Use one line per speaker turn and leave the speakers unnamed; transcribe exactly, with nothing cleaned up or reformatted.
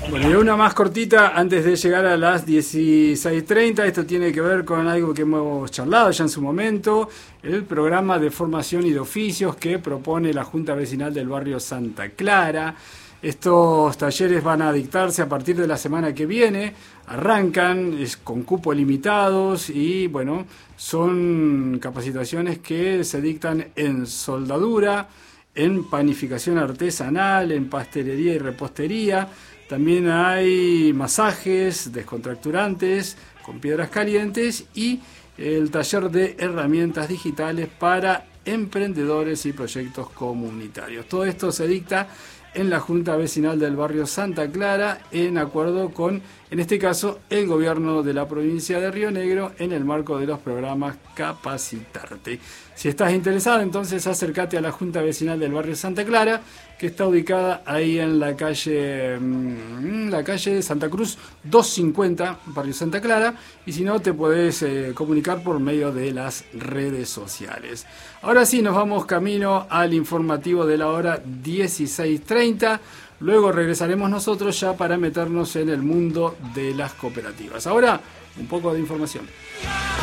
Bueno, y una más cortita antes de llegar a las dieciséis treinta. Esto tiene que ver con algo que hemos charlado ya en su momento, el programa de formación y de oficios que propone la Junta Vecinal del barrio Santa Clara. Estos talleres van a dictarse a partir de la semana que viene, arrancan es con cupo limitados y bueno, son capacitaciones que se dictan en soldadura, en panificación artesanal, en pastelería y repostería. También hay masajes descontracturantes con piedras calientes y el taller de herramientas digitales para emprendedores y proyectos comunitarios. Todo esto se dicta en la Junta Vecinal del barrio Santa Clara, en acuerdo con, en este caso, el gobierno de la provincia de Río Negro, en el marco de los programas Capacitarte. Si estás interesado, entonces acércate a la Junta Vecinal del barrio Santa Clara, que está ubicada ahí en la calle mmm, la calle Santa Cruz doscientos cincuenta, barrio Santa Clara, y si no, te podés eh, comunicar por medio de las redes sociales. Ahora sí, nos vamos camino al informativo de la hora dieciséis treinta. Luego regresaremos nosotros ya para meternos en el mundo de las cooperativas. Ahora, un poco de información.